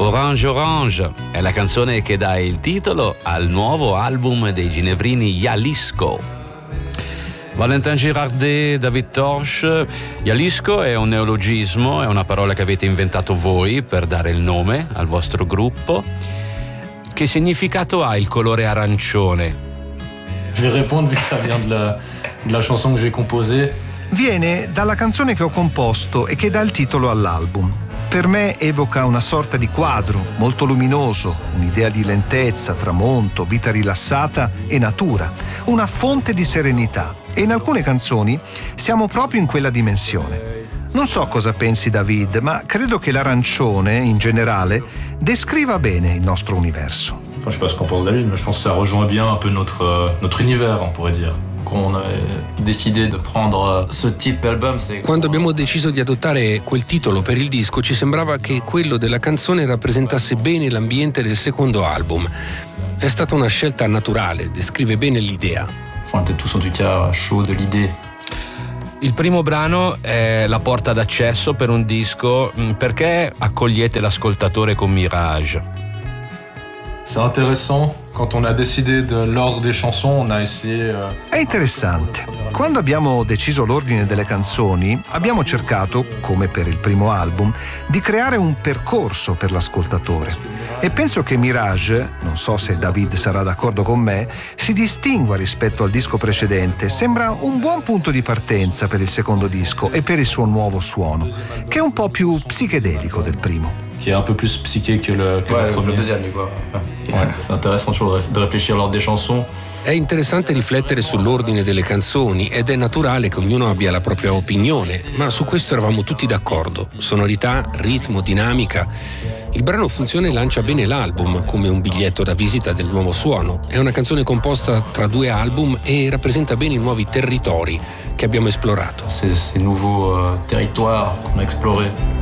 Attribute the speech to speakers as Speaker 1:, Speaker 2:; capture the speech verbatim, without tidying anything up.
Speaker 1: Orange Orange è la canzone che dà il titolo al nuovo album dei ginevrini Jalisco. Valentin Girardet, David Torch. Jalisco è un neologismo, è una parola che avete inventato voi per dare il nome al vostro gruppo. Che significato ha il colore arancione?
Speaker 2: Je vais répondre vu que ça vient de la, de la chanson que j'ai composée.
Speaker 3: Viene dalla canzone che ho composto e che dà il titolo all'album. Per me evoca una sorta di quadro molto luminoso, un'idea di lentezza, tramonto, vita rilassata e natura, una fonte di serenità. E in alcune canzoni siamo proprio in quella dimensione. Non so cosa pensi David, ma credo che l'arancione, in generale, descriva bene il nostro universo.
Speaker 2: Enfin, je sais pas ce qu'en pense David, mais je pense que ça rejoint bien un peu notre, notre univers, on pourrait dire.
Speaker 4: Quando abbiamo deciso di adottare quel titolo per il disco, ci sembrava che quello della canzone rappresentasse bene l'ambiente del secondo album. È stata una scelta naturale, descrive bene l'idea.
Speaker 2: On était tous en tout cas chaud de l'idée.
Speaker 1: Il primo brano è la porta d'accesso per un disco. Perché accogliete l'ascoltatore con Mirage?
Speaker 2: C'est intéressant. Quand on a décidé de l'ordre des chansons, on a essayé. Euh...
Speaker 3: È interessante. Quando abbiamo deciso l'ordine delle canzoni, abbiamo cercato, come per il primo album, di creare un percorso per l'ascoltatore. E penso che Mirage, non so se David sarà d'accordo con me, si distingua rispetto al disco precedente. Sembra un buon punto di partenza per il secondo disco e per il suo nuovo suono, che è un po' più psichedelico del primo.
Speaker 2: Qui est un peu plus psyché que le, que
Speaker 4: ouais,
Speaker 2: le premier.
Speaker 4: Le deuxième, quoi.
Speaker 2: Ouais, c'est intéressant toujours de réfléchir l'ordre des chansons.
Speaker 4: È interessante riflettere sull'ordine delle canzoni ed è naturale che ognuno abbia la propria opinione, ma su questo eravamo tutti d'accordo. Sonorità, ritmo, dinamica. Il brano funziona e lancia bene l'album come un biglietto da visita del nuovo suono. È una canzone composta tra due album e rappresenta bene i nuovi territori che abbiamo esplorato.
Speaker 2: Ces, ces nouveaux euh, territoires qu'on a explorés.